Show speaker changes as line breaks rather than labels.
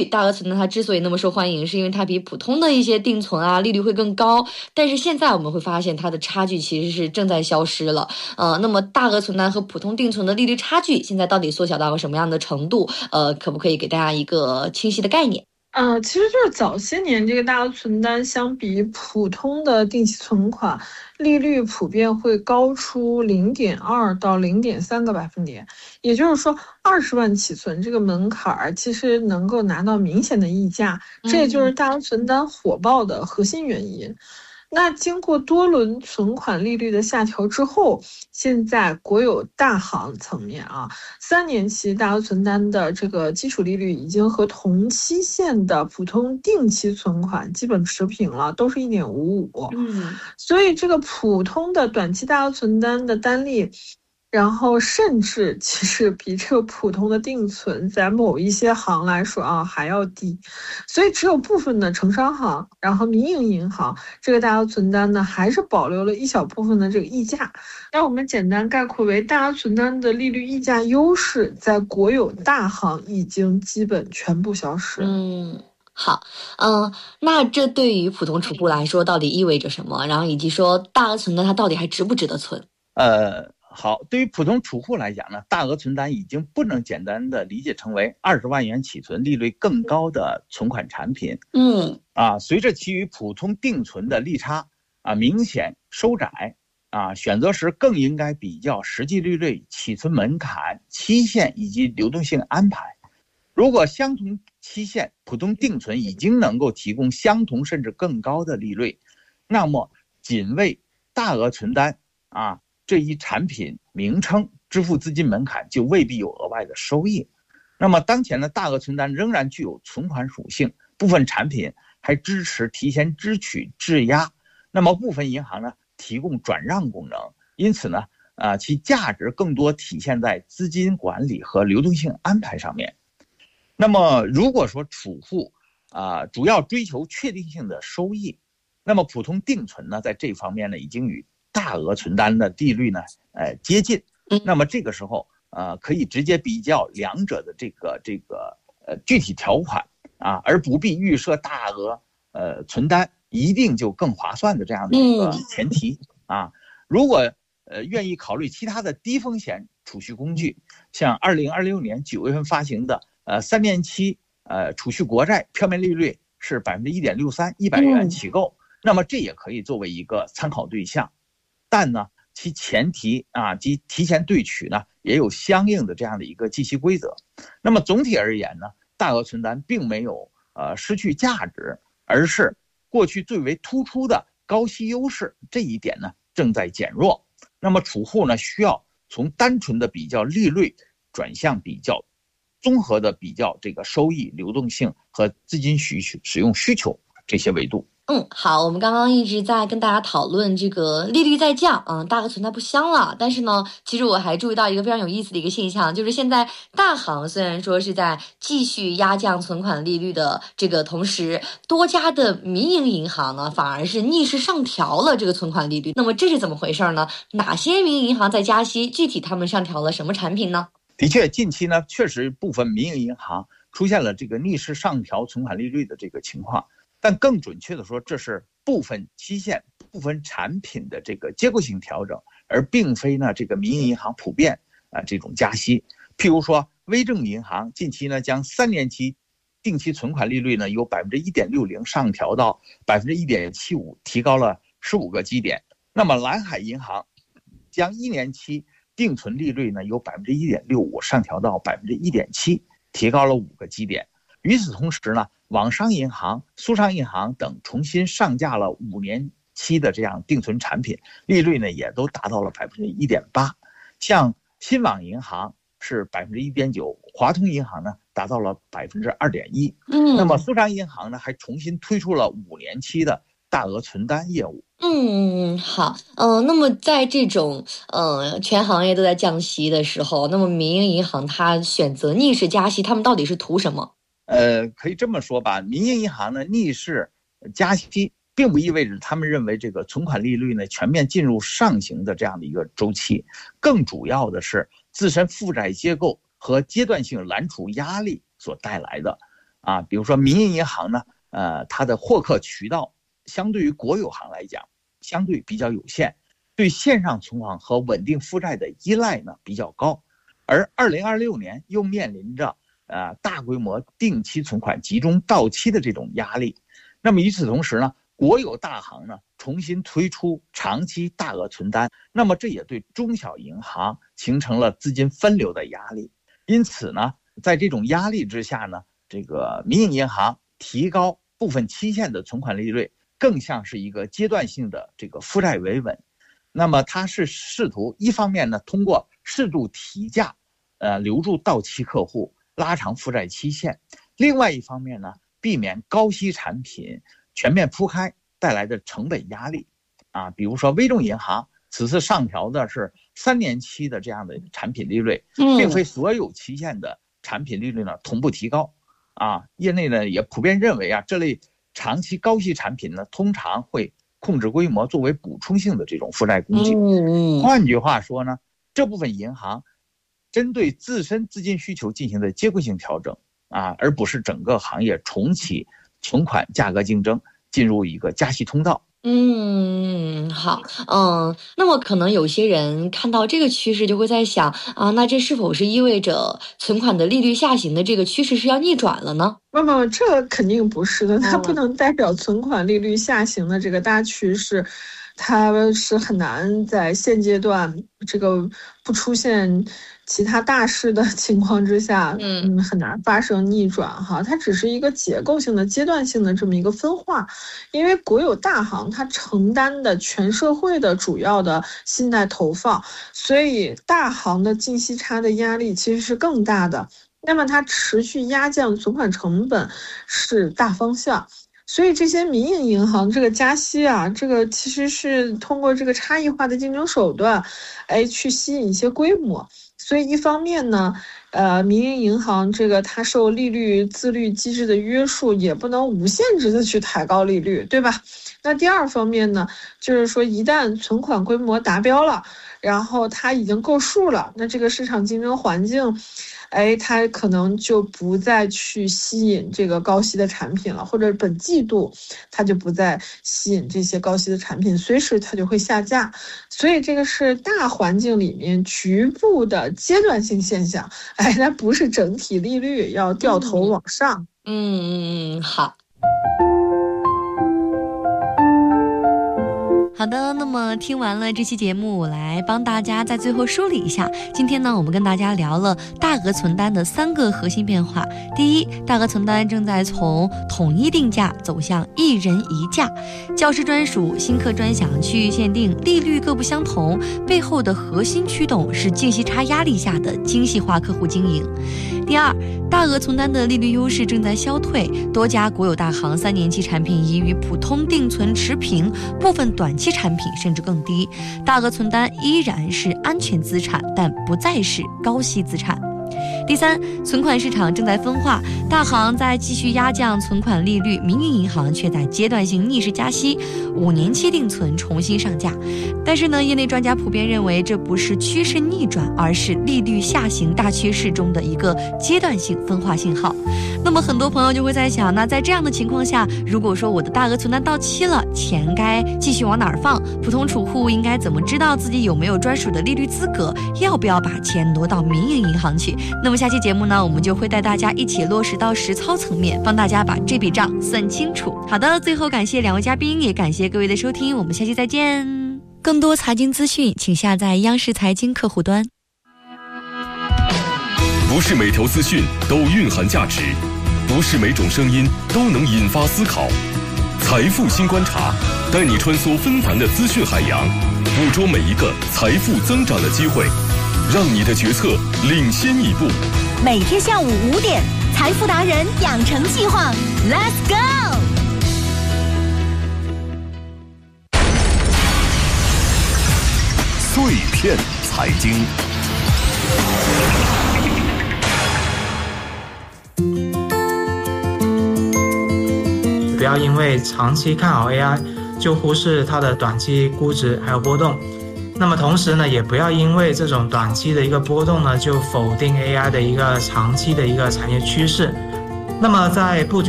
去大额存单它之所以那么受欢迎，是因为它比普通的一些定存啊利率会更高。但是现在我们会发现它的差距其实是正在消失了。那么大额存单和普通定存的利率差距现在到底缩小到了什么样的程度？可不可以给大家一个清晰的概念？
其实就是早些年这个大额存单相比普通的定期存款，利率普遍会高出0.2到0.3个百分点。也就是说，20万起存这个门槛儿，其实能够拿到明显的溢价，这也就是大额存单火爆的核心原因。那经过多轮存款利率的下调之后，现在国有大行层面3年期大额存单的这个基础利率已经和同期限的普通定期存款基本持平了，都是1.55。所以这个普通的短期大额存单的单利，然后甚至其实比这个普通的定存在某一些行来说还要低，所以只有部分的城商行，然后民营银行这个大额存单呢，还是保留了一小部分的这个溢价。那我们简单概括为，大额存单的利率溢价优势在国有大行已经基本全部消失。
好，那这对于普通储户来说到底意味着什么？然后以及说大额存单它到底还值不值得存？
好，对于普通储户来讲呢，大额存单已经不能简单的理解成为20万元起存、利率更高的存款产品。随着其与普通定存的利差明显收窄选择时更应该比较实际利率、起存门槛、期限以及流动性安排。如果相同期限普通定存已经能够提供相同甚至更高的利率，那么仅为大额存单这一产品名称支付资金门槛就未必有额外的收益。那么当前的大额存单仍然具有存款属性，部分产品还支持提前支取质押，那么部分银行呢提供转让功能，因此呢其价值更多体现在资金管理和流动性安排上面。那么如果说储户主要追求确定性的收益，那么普通定存呢在这方面呢已经与大额存单的利率呢接近。那么这个时候可以直接比较两者的这个具体条款而不必预设大额存单一定就更划算的这样的一个前提如果愿意考虑其他的低风险储蓄工具，像2026年9月份发行的3年期储蓄国债，票面利率是1.63%，100元起购，那么这也可以作为一个参考对象。但呢其前提及提前对取呢也有相应的这样的一个计息规则。那么总体而言呢，大额存单并没有失去价值，而是过去最为突出的高息优势这一点呢正在减弱。那么储户呢需要从单纯的比较利率转向比较综合的比较这个收益、流动性和资金使用需求这些维度。
好，我们刚刚一直在跟大家讨论这个利率在降，大额存单不香了。但是呢，其实我还注意到一个非常有意思的一个现象，就是现在大行虽然说是在继续压降存款利率的这个同时，多家的民营银行呢反而是逆势上调了这个存款利率。那么这是怎么回事呢？哪些民营银行在加息？具体他们上调了什么产品呢？
的确，近期呢确实部分民营银行出现了这个逆势上调存款利率的这个情况。但更准确的说，这是部分期限、部分产品的这个结构性调整，而并非呢这个民营银行普遍这种加息。譬如说，微众银行近期呢将3年期定期存款利率呢由1.60%上调到1.75%，提高了15个基点。那么蓝海银行将1年期定存利率呢由1.65%上调到1.7%，提高了5个基点。与此同时呢，网商银行、苏商银行等重新上架了5年期的这样定存产品，利率呢也都达到了1.8%。像新网银行是1.9%，华通银行呢达到了2.1%。那么苏商银行呢还重新推出了5年期的大额存单业务。
好，那么在这种全行业都在降息的时候，那么民营银行它选择逆势加息，他们到底是图什么？
可以这么说吧，民营银行呢逆势加息，并不意味着他们认为这个存款利率呢全面进入上行的这样的一个周期，更主要的是自身负债结构和阶段性揽储压力所带来的。 比如说民营银行呢，它的获客渠道相对于国有行来讲，相对比较有限，对线上存款和稳定负债的依赖呢比较高。而2026年又面临着大规模定期存款集中到期的这种压力。那么与此同时呢，国有大行呢重新推出长期大额存单，那么这也对中小银行形成了资金分流的压力。因此呢，在这种压力之下呢，这个民营银行提高部分期限的存款利率，更像是一个阶段性的这个负债维稳。那么它是试图一方面呢，通过适度提价，留住到期客户，拉长负债期限；另外一方面呢，避免高息产品全面铺开带来的成本压力。比如说微众银行此次上调的是3年期的这样的产品利率，并非所有期限的产品利率呢同步提高。业内呢也普遍认为这类长期高息产品呢，通常会控制规模作为补充性的这种负债工具。换句话说呢，这部分银行针对自身资金需求进行的阶段性调整而不是整个行业重启存款价格竞争，进入一个加息通道。
好，那么可能有些人看到这个趋势就会在想那这是否是意味着存款的利率下行的这个趋势是要逆转了呢？
不，这肯定不是的，它不能代表存款利率下行的这个大趋势，它是很难在现阶段这个不出现其他大事的情况之下，很难发生逆转哈。它只是一个结构性的、阶段性的这么一个分化，因为国有大行它承担的全社会的主要的信贷投放，所以大行的净息差的压力其实是更大的。那么它持续压降存款成本是大方向。所以这些民营银行这个加息这个其实是通过这个差异化的竞争手段，去吸引一些规模。所以一方面呢，民营银行这个它受利率自律机制的约束，也不能无限制的去抬高利率，对吧？那第二方面呢，就是说一旦存款规模达标了，然后它已经够数了，那这个市场竞争环境它可能就不再去吸引这个高息的产品了，或者本季度它就不再吸引这些高息的产品，随时它就会下架。所以这个是大环境里面局部的阶段性现象，它不是整体利率要掉头往上。
好。好的，那么听完了这期节目，我来帮大家在最后梳理一下。今天呢，我们跟大家聊了大额存单的3个核心变化。第一，大额存单正在从统一定价走向一人一价，教师专属、新课专享、区域限定、利率各不相同，背后的核心驱动是净息差压力下的精细化客户经营。第二，大额存单的利率优势正在消退，多家国有大行3年期产品已与普通定存持平，部分短期产品甚至更低。大额存单依然是安全资产，但不再是高息资产。第三，存款市场正在分化，大行在继续压降存款利率，民营银行却在阶段性逆势加息，5年期定存重新上架。但是呢，业内专家普遍认为这不是趋势逆转，而是利率下行大趋势中的一个阶段性分化信号。那么很多朋友就会在想，那在这样的情况下，如果说我的大额存单到期了，钱该继续往哪儿放？普通储户应该怎么知道自己有没有专属的利率资格？要不要把钱挪到民营银行去？那么下期节目呢，我们就会带大家一起落实到实操层面，帮大家把这笔账算清楚。好的，最后感谢2位嘉宾，也感谢各位的收听，我们下期再见。更多财经资讯，请下载央视财经客户端。
不是每条资讯都蕴含价值，不是每种声音都能引发思考。财富新观察，带你穿梭纷繁的资讯海洋，捕捉每一个财富增长的机会，让你的决策领先一步。
每天下午5点，财富达人养成计划 ，Let's go！
碎片财经。
不要因为长期看好 AI 就忽视它的短期估值还有波动，那么同时呢，也不要因为这种短期的一个波动呢，就否定 AI 的一个长期的一个产业趋势。 那么在布局